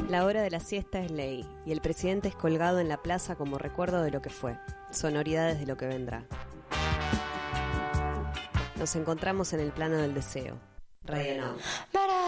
La hora de la siesta es ley, y el presidente es colgado en la plaza como recuerdo de lo que fue, sonoridades de lo que vendrá. Nos encontramos en el plano del deseo. Radio Now.